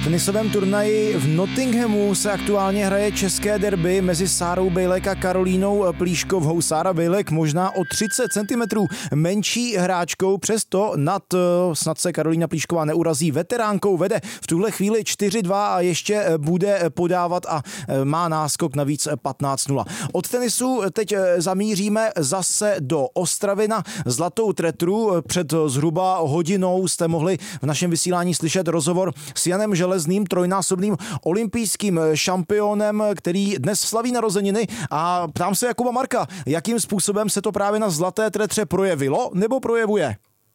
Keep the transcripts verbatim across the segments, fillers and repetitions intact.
tenisovém turnaji v Nottinghamu se aktuálně hraje české derby mezi Sárou Bejlek a Karolínou Plíškovou. Sára Bejlek možná o třicet centimetrů menší hráčkou, přesto nad snad se Karolína Plíšková neurazí. Veteránkou vede v tuhle chvíli čtyři dva a ještě bude podávat a má náskok navíc patnáct nula. Od tenisu teď zamíříme zase do Ostravy na Zlatou tretru. Před zhruba hodinou jste mohli v našem vysílání slyšet rozhovor s Janem Železným, trojnásobným olympijským šampionem, který dnes slaví narozeniny, a ptám se Jakuba Marka, jakým způsobem se to právě na Zlaté tretře projevilo nebo projevuje?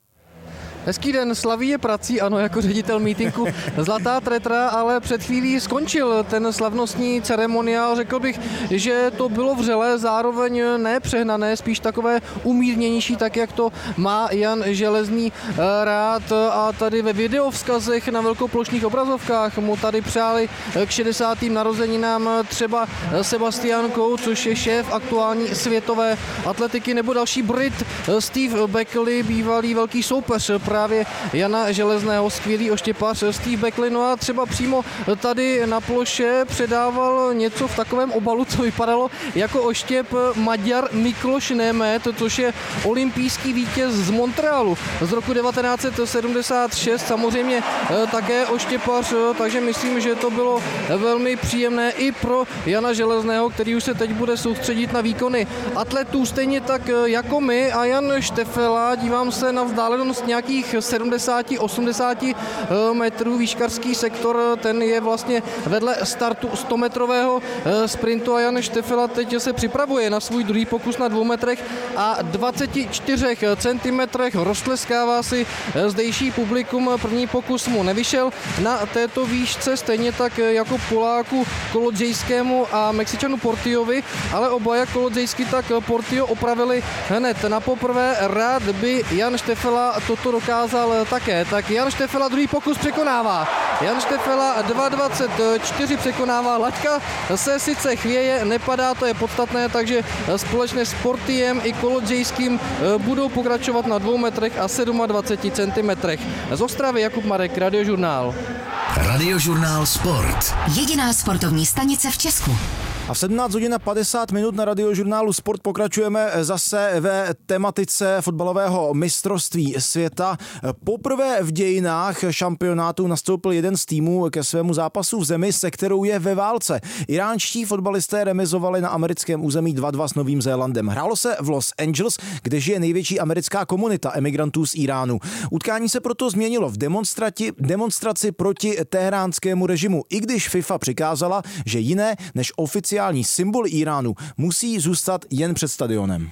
Hezký den, slaví je prací, ano, jako ředitel mítinku Zlatá tretra, ale před chvílí skončil ten slavnostní ceremoniál. Řekl bych, že to bylo vřelé, zároveň nepřehnané, spíš takové umírněnější, tak jak to má Jan Železný rád. A tady ve videovzkazech na velkoplošných obrazovkách mu tady přáli k šedesátým narozeninám třeba Sebastian Coe, což je šéf aktuální světové atletiky, nebo další Brit Steve Beckley, bývalý velký soupeř právě Jana Železného, skvělý oštěpař Steve Beckley. No a třeba přímo tady na ploše předával něco v takovém obalu, co vypadalo jako oštěp, Maďar Mikloš Németh, což je olympijský vítěz z Montrealu z roku devatenáct set sedmdesát šest, samozřejmě také oštěpař, takže myslím, že to bylo velmi příjemné i pro Jana Železného, který už se teď bude soustředit na výkony atletů, stejně tak jako my. A Jan Štefela, dívám se na vzdálenost nějakých sedmdesát osmdesát metrů, výškarský sektor, ten je vlastně vedle startu sto metrového sprintu a Jan Štefela teď se připravuje na svůj druhý pokus na dvou metrech a dvacet čtyři centimetrech, roztleskává si zdejší publikum, první pokus mu nevyšel na této výšce, stejně tak jako Poláku Kolodžejskému a Mexičanu Portillovi, ale oba jak Kolodžejský, tak Portillo opravili hned na poprvé. Rád by Jan Štefela toto dokázal také. Tak Jan Štefela druhý pokus překonává. Jan Štefela dva dvacet čtyři překonává. Laťka se sice chvěje, nepadá, to je podstatné, takže společně s Portillem i Kolodžejským budou pokračovat na dvou metrech a dvaceti sedmi centimetrech. Z Ostravy Jakub Marek, Radiožurnál. Radiožurnál Sport. Jediná sportovní stanice v Česku. A v sedmnáct hodin a padesát minut na Radiožurnálu Sport pokračujeme zase ve tematice fotbalového mistrovství světa. Poprvé v dějinách šampionátu nastoupil jeden z týmů ke svému zápasu v zemi, se kterou je ve válce. Iránští fotbalisté remizovali na americkém území dva dva s Novým Zélandem. Hrálo se v Los Angeles, kde žije největší americká komunita emigrantů z Iránu. Utkání se proto změnilo v demonstrati, demonstraci proti teheránskému režimu, i když FIFA přikázala, že jiné než oficiální symbol Iránu musí zůstat jen před stadionem.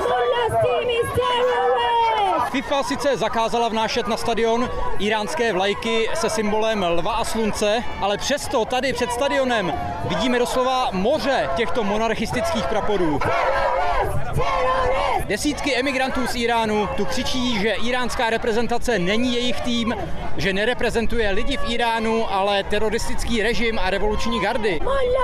FIFA sice zakázala vnášet na stadion iránské vlajky se symbolem lva a slunce, ale přesto tady před stadionem vidíme doslova moře těchto monarchistických praporů. Desítky emigrantů z Iránu tu křičí, že iránská reprezentace není jejich tým, že nereprezentuje lidi v Iránu, ale teroristický režim a revoluční gardy.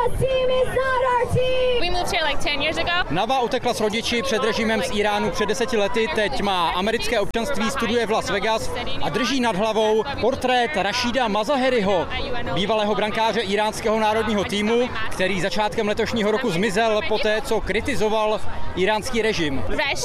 Nava utekla s rodiči před režimem z Iránu před deseti lety, teď má americké občanství, studuje v Las Vegas a drží nad hlavou portrét Rašída Mazaheriho, bývalého brankáře iránského národního týmu, který začátkem letošního roku zmizel poté, co kritizoval iránský režim.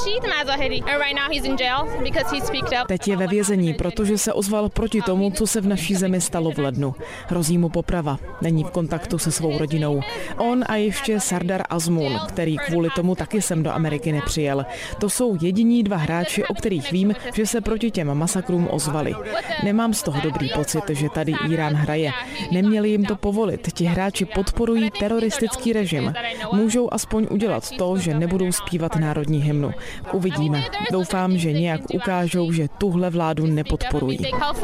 Teď je ve vězení, protože se ozval proti tomu, co se v naší zemi stalo v lednu. Hrozí mu poprava, není v kontaktu se svou rodinou. On a ještě Sardar Azmoun, který kvůli tomu taky sem do Ameriky nepřijel. To jsou jediní dva hráči, o kterých vím, že se proti těm masakrům ozvali. Nemám z toho dobrý pocit, že tady Irán hraje. Neměli jim to povolit. Ti hráči podporují teroristický režim. Můžou aspoň udělat to, že nebudou zpívat národní hymnu. Uvidíme. Doufám, že nějak ukážou, že tuhle vládu nepodporují.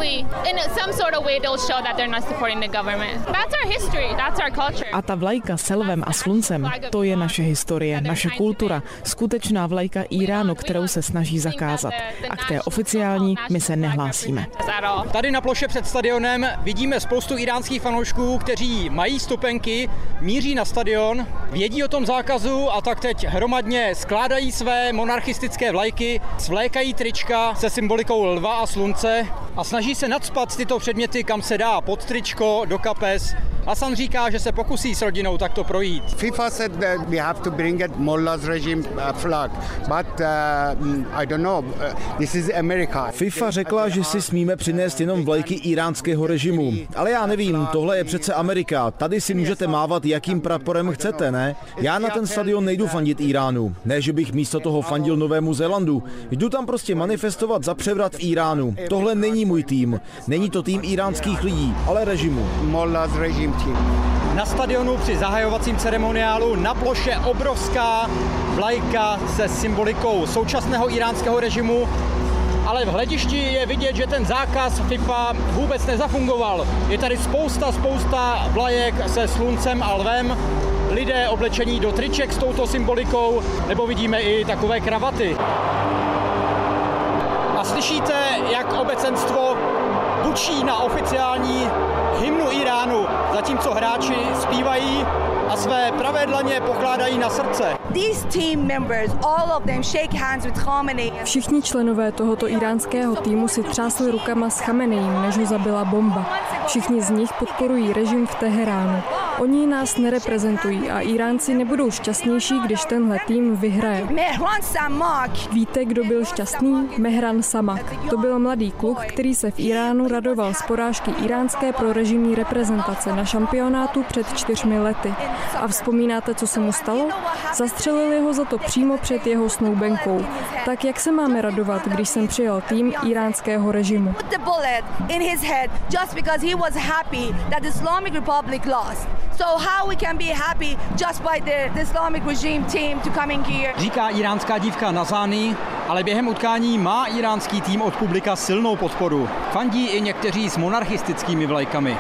A ta vlajka s lvem a sluncem, to je naše historie, naše kultura, skutečná vlajka Iránu, kterou se snaží zakázat. A k té oficiální my se nehlásíme. Tady na ploše před stadionem vidíme spoustu iránských fanoušků, kteří mají stupenky, míří na stadion, vědí o tom zákazu a tak teď hromadně skládají své monarchistické vlajky, svlékají trička se symbolikou lva a slunce a snaží se nacpat tyto předměty, kam se dá, pod tričko, do kapes. Hasan říká, že se pokusí s rodinou takto projít. FIFA said that we have to bring it Mullah's regime flag, but uh, I don't know. This is America. FIFA řekla, že si smíme přinést jenom vlajky iránského režimu. Ale já nevím, tohle je přece Amerika. Tady si můžete mávat, jakým praporem chcete, ne? Já na ten stadion nejdu fandit Iránu. Ne, že bych místo toho fandil Novému Zélandu. Jdu tam prostě manifestovat za převrat v Iránu. Tohle není můj tým. Není to tým iránských lidí, ale režimu. Mullah's regime team. Na stadionu při zahajovacím ceremoniálu na ploše obrovská vlajka se symbolikou současného iránského režimu, ale v hledišti je vidět, že ten zákaz FIFA vůbec nezafungoval. Je tady spousta, spousta vlajek se sluncem a lvem, lidé oblečení do triček s touto symbolikou, nebo vidíme i takové kravaty. A slyšíte, jak obecenstvo bučí na oficiální hymnu Iránu, zatímco hráči zpívají a své pravé dlaně pokládají na srdce. Všichni členové tohoto iránského týmu si třásli rukama s Chameneím, než ho zabila bomba. Všichni z nich podporují režim v Teheránu. Oni nás nereprezentují a Iránci nebudou šťastnější, když tenhle tým vyhraje. Víte, kdo byl šťastný? Mehran Samak. To byl mladý kluk, který se v Iránu radoval z porážky iránské prorežimní reprezentace na šampionátu před čtyřmi lety. A vzpomínáte, co se mu stalo? Zastřelili ho za to přímo před jeho snoubenkou. Tak jak se máme radovat, když jsem přijel tým iránského režimu? Říká iránská dívka Nazani, ale během utkání má iránský tým od publika silnou podporu. Fandí i někteří s monarchistickými vlajkami.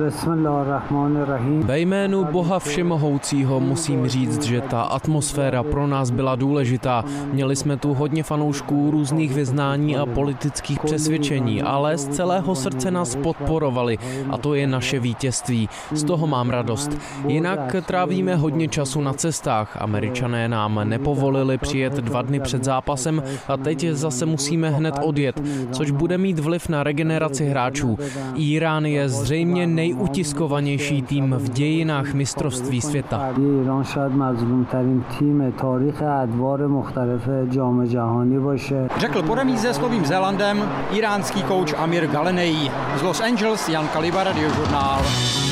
Ve jménu Boha Všemohoucího musím říct, že ta atmosféra pro nás byla důležitá. Měli jsme tu hodně fanoušků různých vyznání a politických přesvědčení, ale z celého srdce nás podporovali a to je naše vítězství. Z toho mám radost. Jinak trávíme hodně času na cestách. Američané nám nepovolili přijet dva dny před zápasem a teď zase musíme hned odjet, což bude mít vliv na regeneraci hráčů. Irán je zřejmě nejutiskovanější tým v dějinách mistrovství světa. Řekl po remíze s Novým Zélandem iránský kouč Amir Ghalenei. Z Los Angeles Jan Kaliba, Radiožurnál.